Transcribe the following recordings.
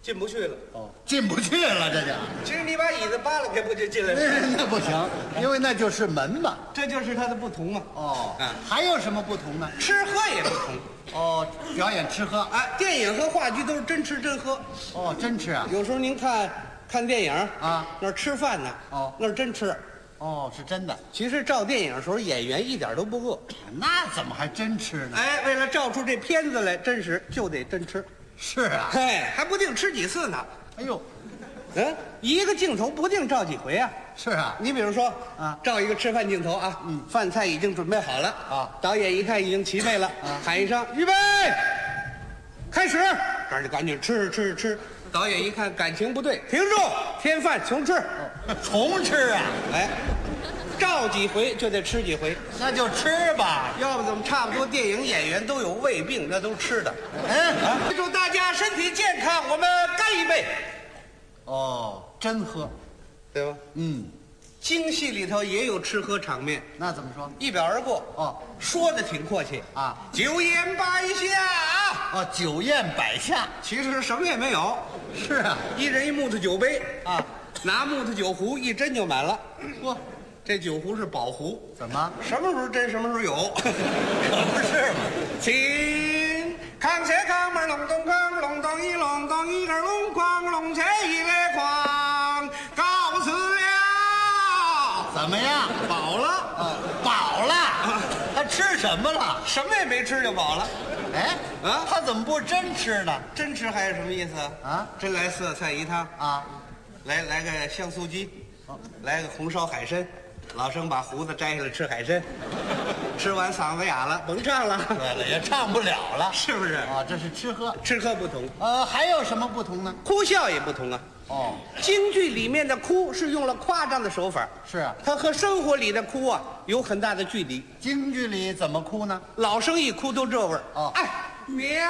进不去了。 哦，进不去了，这就。 其实你把椅子扒拉开，不就进来了？ 那不行，因为那就是门嘛。 这就是它的不同嘛。 哦， 啊， 还有什么不同呢？ 吃喝也不同。 哦，表演吃喝。 啊，电影和话剧都是真吃真喝。 哦，真吃啊。 有时候您看电影啊， 那儿吃饭呢。 哦， 那是真吃。 哦，是真的。 其实照电影的时候，演员一点都不饿。 那怎么还真吃呢？ 哎，为了照出这片子来真实，就得真吃。 是啊。 嘿，还不定吃几次呢。 哎呦， 一个镜头不定照几回啊。 是啊。 你比如说啊， 照一个吃饭镜头啊，饭菜已经准备好了啊， 导演一看已经齐备了啊，喊一声预备，开始，这儿就赶紧吃。导演一看感情不对，停住，添饭重吃。 重吃啊？ 哎，照几回就得吃几回， 那就吃吧。 要不怎么差不多电影演员都有胃病，那都吃的。祝大家身体健康，我们干一杯。 哦，真喝。 对吧？京戏里头也有吃喝场面， 那怎么说？ 一表而过。 哦， 说的挺阔气啊， 酒宴摆下。 哦，酒宴摆下。 其实什么也没有。 是啊。 一人一木头酒杯啊， 拿木头酒壶一斟就满了。 嚯， 这酒壶是宝壶。 怎么？ 什么时候斟什么时候有。 可不是嘛。 请康些康门隆咚康隆咚一隆咚一个隆哐隆切一来哐，告辞了。 怎么样？ 饱了。 饱了。他吃什么了？ 什么也没吃就饱了。 哎， 啊， 他怎么不真吃呢？ 真吃还是什么意思啊？ 真来色菜一汤啊， 来个香酥鸡，来个红烧海参。老生把胡子摘下来吃海参，吃完嗓子哑了，甭唱了。 对了，也唱不了了， 是不是？ 啊，这是吃喝。 吃喝不同。 还有什么不同呢？ 哭笑也不同啊。 哦， 京剧里面的哭是用了夸张的手法。 是啊， 它和生活里的哭啊有很大的距离。 京剧里怎么哭呢？ 老生一哭都这味儿。 哦， 哎，娘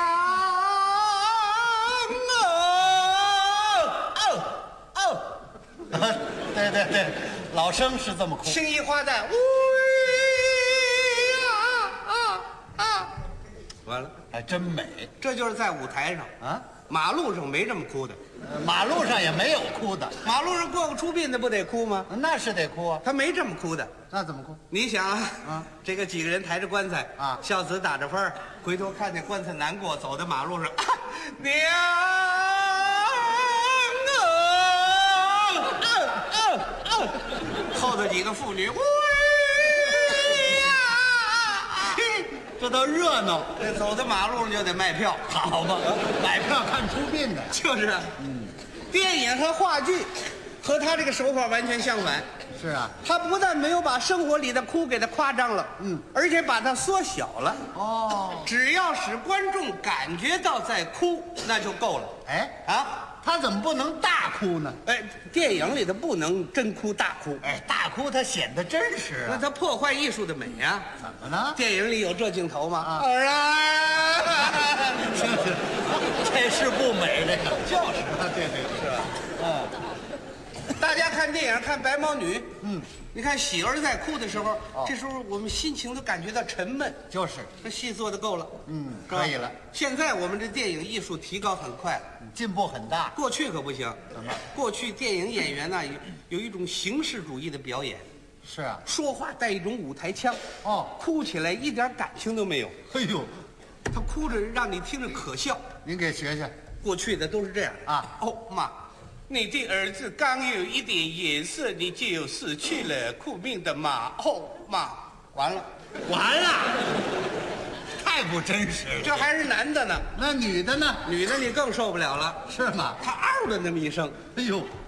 对，老生是这么哭。 青衣花旦，完了， 还真美。 这就是在舞台上啊， 马路上没这么哭的。 马路上也没有哭的。 马路上过个出殡的不得哭吗？ 那是得哭啊。 他没这么哭的。 那怎么哭？ 你想啊，这个几个人抬着棺材啊， 孝子打着幡，回头看见棺材难过，走在马路上，娘后头几个妇女， 这都热闹。 这走在马路上就得卖票， 好吧，买票看出殡的。 就是啊。电影和话剧和他这个手法完全相反。 是啊， 他不但没有把生活里的哭给他夸张了，而且把它缩小了。 哦， 只要使观众感觉到在哭，那就够了。 哎啊， 他怎么不能大哭呢？ 哎，电影里头不能真哭大哭， 哎，大哭它显得真实啊。 那它破坏艺术的美呀。 怎么呢？ 电影里有这镜头吗？ 儿啊，这是不美，这个就是啊，对， 是吧？大家看电影看白毛女，你看喜儿在哭的时候，这时候我们心情都感觉到沉闷。 就是， 这戏做的够了， 可以了。 现在我们这电影艺术提高很快了， 进步很大。 过去可不行。 怎么？ 过去电影演员呢有一种形式主义的表演， 是啊， 说话带一种舞台腔，哭起来一点感情都没有。 哎呦， 他哭着让你听着可笑。 您给学学。 过去的都是这样啊。 哦妈，你的儿子刚有一点颜色，你就死去了，苦命的妈。哦妈，完了， 太不真实了。 这还是男的呢， 那女的呢？ 女的你更受不了了。 是吗？ 他嗷的那么一声， 哎呦。